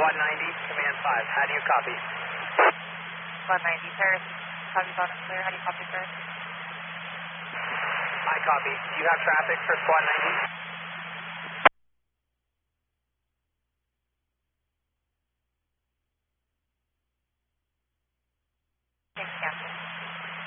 Squad 90, Command 5. How do you copy? Squad 90, Paris. Copy, bottom clear. How do you copy, Paris? I copy. Do you have traffic for Squad 90?